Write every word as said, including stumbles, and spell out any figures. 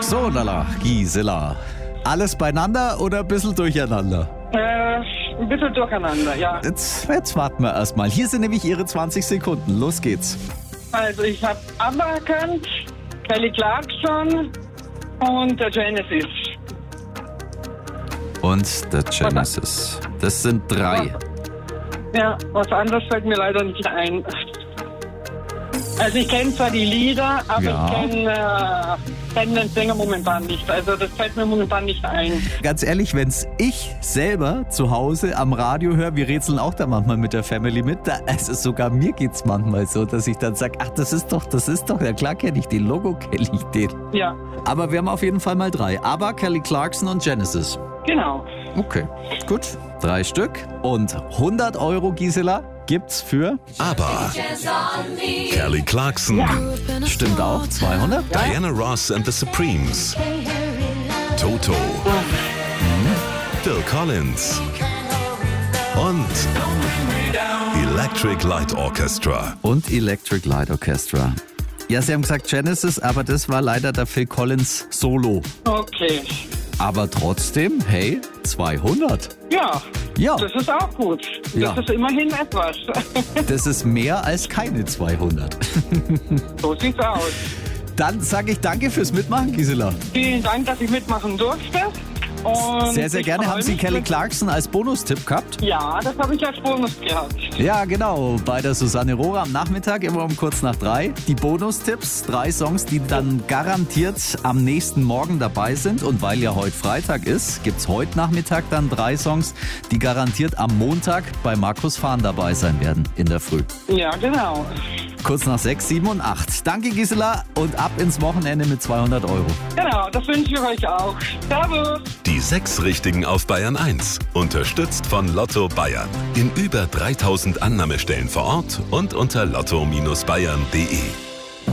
So, lala, Gisela. Alles beieinander oder ein bisschen durcheinander? Äh, ein bisschen durcheinander, ja. Jetzt, jetzt warten wir erstmal. Hier sind nämlich Ihre zwanzig Sekunden. Los geht's. Also ich habe ABBA erkannt, Kelly Clarkson und der Genesis. Und der Genesis. Das sind drei. Ja, was anderes fällt mir leider nicht ein. Also ich kenne zwar die Lieder, aber Ja. ich kenne äh, kenn den Sänger momentan nicht. Also das fällt mir momentan nicht ein. Ganz ehrlich, wenn's ich selber zu Hause am Radio höre, wir rätseln auch da manchmal mit der Family mit, da, also sogar mir geht's manchmal so, dass ich dann sage, ach, das ist doch, das ist doch, ja klar kenne ich den, Logo kenne ich den. Ja, Aber wir haben auf jeden Fall mal drei. ABBA, Kelly Clarkson und Genesis. genau. Okay, gut. Drei Stück. Und hundert Euro, Gisela, gibt's für... ABBA, Kelly Clarkson, Stimmt auch, zweihundert. Diana Ross and the Supremes, Toto, Phil Collins und Electric Light Orchestra. Und Electric Light Orchestra. Ja, Sie haben gesagt Genesis, aber das war leider der Phil Collins Solo. Okay. Aber trotzdem, hey, zweihundert. Ja, Ja, das ist auch gut. Das Ja. ist immerhin etwas. das ist mehr als keine zweihundert. So sieht's aus. Dann sage ich danke fürs Mitmachen, Gisela. Vielen Dank, dass ich mitmachen durfte. Und Sehr, sehr ich gerne. freu Haben Sie mich Kelly mit- Clarkson als Bonustipp gehabt? Ja, das habe ich als Bonus gehabt. Ja, genau. Bei der Susanne Rohrer am Nachmittag, immer um kurz nach drei. Die Bonustipps, drei Songs, die dann garantiert am nächsten Morgen dabei sind. Und weil ja heute Freitag ist, gibt's heute Nachmittag dann drei Songs, die garantiert am Montag bei Markus Fahn dabei sein werden in der Früh. Ja, genau. Kurz nach sechs, sieben und acht. Danke, Gisela, und ab ins Wochenende mit zweihundert Euro. Genau, das wünsche ich euch auch. Servus. Die sechs Richtigen auf Bayern eins. Unterstützt von Lotto Bayern. In über dreitausend Annahmestellen vor Ort und unter lotto Bindestrich bayern punkt de.